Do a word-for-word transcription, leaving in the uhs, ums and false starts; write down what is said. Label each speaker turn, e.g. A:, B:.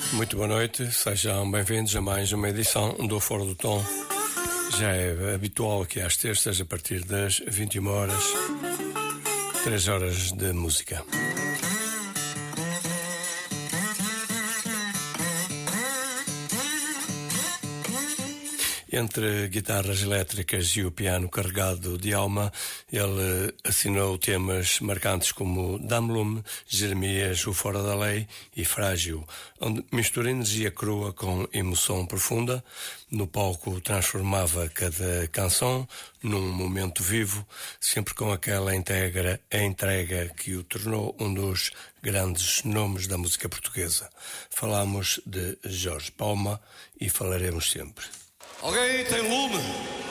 A: Muito boa noite, sejam bem-vindos a mais uma edição do Fora do Tom. Já é habitual que às terças, a partir das vinte e uma horas, três horas de música. Entre guitarras elétricas e o piano carregado de alma, ele assinou temas marcantes como Dame-Lume, Jeremias, O Fora da Lei e Frágil, onde mistura energia crua com emoção profunda. No palco transformava cada canção num momento vivo, sempre com aquela integra, a entrega que o tornou um dos grandes nomes da música portuguesa. Falamos de Jorge Palma e falaremos sempre.
B: Alguém tem lume?